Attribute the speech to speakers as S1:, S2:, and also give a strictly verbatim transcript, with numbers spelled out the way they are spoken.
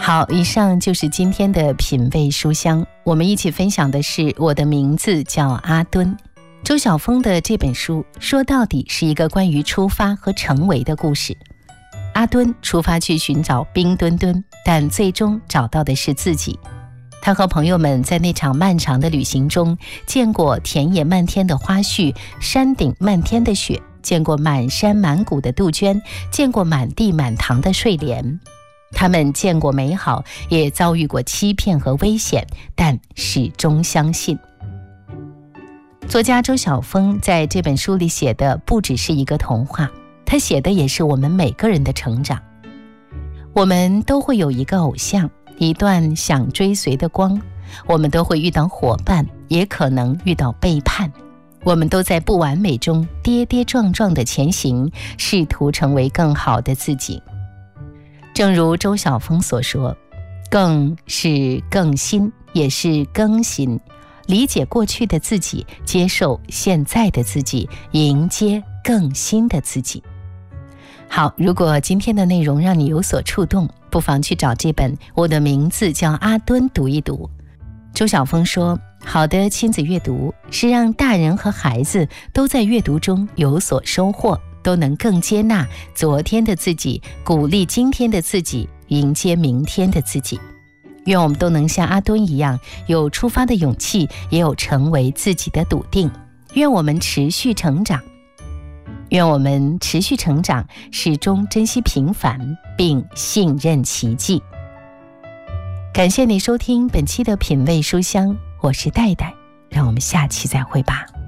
S1: 好，以上就是今天的品味书香，我们一起分享的是我的名字叫阿敦。周晓峰的这本书说到底是一个关于出发和成为的故事。阿敦出发去寻找冰墩墩，但最终找到的是自己。他和朋友们在那场漫长的旅行中，见过田野漫天的花絮，山顶漫天的雪，见过满山满谷的杜鹃，见过满地满塘的睡莲。他们见过美好，也遭遇过欺骗和危险，但始终相信。作家周晓峰在这本书里写的不只是一个童话，他写的也是我们每个人的成长。我们都会有一个偶像，一段想追随的光，我们都会遇到伙伴，也可能遇到背叛。我们都在不完美中跌跌撞撞地前行，试图成为更好的自己。正如周晓峰所说，更是更新，也是更新，理解过去的自己，接受现在的自己，迎接更新的自己。好，如果今天的内容让你有所触动，不妨去找这本《我的名字叫阿敦》读一读。周晓峰说，好的亲子阅读是让大人和孩子都在阅读中有所收获，都能更接纳昨天的自己，鼓励今天的自己，迎接明天的自己。愿我们都能像阿敦一样，有出发的勇气，也有成为自己的笃定。愿我们持续成长，愿我们持续成长，始终珍惜平凡，并信任奇迹。感谢你收听本期的品味书香，我是戴戴，让我们下期再会吧。